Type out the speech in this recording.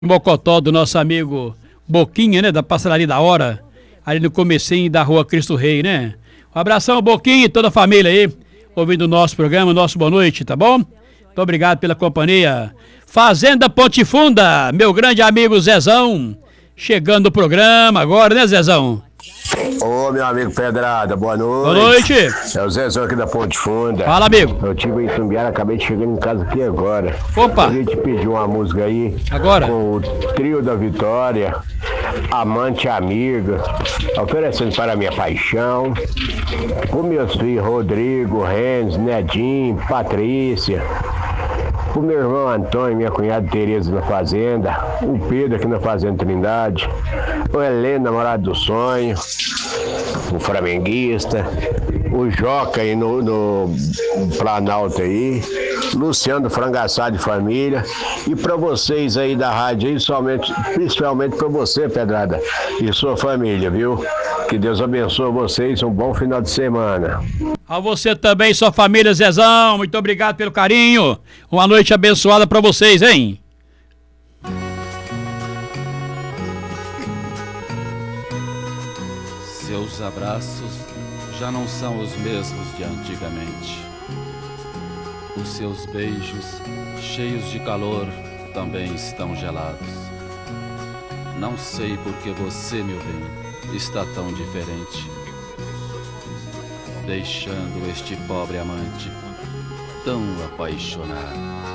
Mocotó do nosso amigo Boquinha, né? Da Pastelaria da Hora, ali no comecinho da Rua Cristo Rei, né? Um abração, Boquinha e toda a família aí, ouvindo o nosso programa, nosso boa noite, tá bom? Muito obrigado pela companhia. Fazenda Ponte Funda, meu grande amigo Zezão, chegando no programa agora, né, Zezão? Ô, meu amigo Pedrada, boa noite. Boa noite. É o Zezão aqui da Ponte Funda. Fala, amigo. Eu tive em Itumbiara, acabei de chegar em casa aqui agora. Opa. Eu queria te pedir uma música aí. Agora? Com o Trio da Vitória, Amante Amiga, oferecendo para a minha paixão. Com meus filhos Rodrigo, Renz, Nedinho, Patrícia. O meu irmão Antônio, minha cunhada Tereza na Fazenda, o Pedro aqui na Fazenda Trindade, o Heleno, namorado do sonho, o flamenguista, o Joca aí no Planalto aí, Luciano do Frangaçado de Família, e para vocês aí da rádio aí, principalmente para você, Pedrada, e sua família, viu? Que Deus abençoe vocês, um bom final de semana. A você também, sua família, Zezão, muito obrigado pelo carinho. Uma noite abençoada pra vocês, hein? Seus abraços já não são os mesmos de antigamente. Os seus beijos, cheios de calor, também estão gelados. Não sei por que você, meu bem, está tão diferente, deixando este pobre amante tão apaixonado.